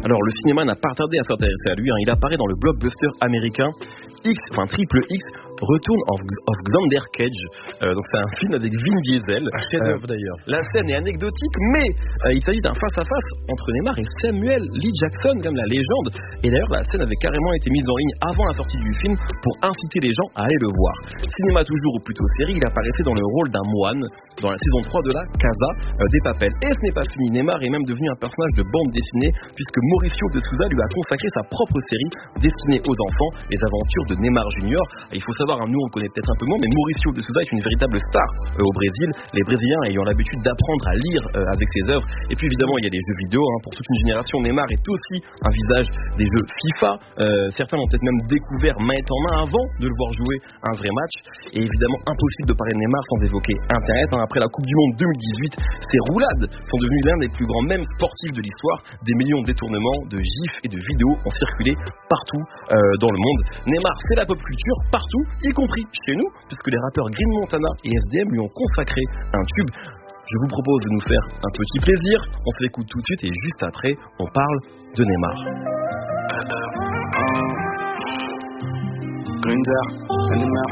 Alors le cinéma n'a pas tardé à s'intéresser à lui, il apparaît dans le blockbuster américain Triple X, Return of Xander Cage. Donc c'est un film avec Vin Diesel. Un chef-d'œuvre d'ailleurs. La scène est anecdotique, mais il s'agit d'un face-à-face entre Neymar et Samuel Lee Jackson, comme la légende. Et d'ailleurs la scène avait carrément été mise en ligne avant la sortie du film pour inciter les gens à aller le voir. Cinéma toujours, ou plutôt série, il apparaissait dans le rôle d'un moine dans la saison 3 de la Casa des Papel. Et ce n'est pas fini, Neymar est même devenu un personnage de bande dessinée puisque Mauricio de Souza lui a consacré sa propre série destinée aux enfants, les aventures de Neymar Junior. Il faut savoir, nous on le connaît peut-être un peu moins, mais Mauricio de Souza est une véritable star au Brésil, les Brésiliens ayant l'habitude d'apprendre à lire avec ses œuvres. Et puis évidemment il y a les jeux vidéo, pour toute une génération Neymar est aussi un visage des jeux FIFA. Certains l'ont peut-être même découvert main en main avant de le voir jouer un vrai match. Et évidemment impossible de parler de Neymar sans évoquer Internet. Après la Coupe du Monde 2018, ces roulades sont devenues l'un des plus grands mèmes sportifs de l'histoire. Des millions de détournements, de gifs et de vidéos ont circulé partout dans le monde. Neymar, c'est la pop culture partout, y compris chez nous, puisque les rappeurs Green Montana et SDM lui ont consacré un tube. Je vous propose de nous faire un petit plaisir. On se l'écoute tout de suite et juste après, on parle de Neymar. Gründer,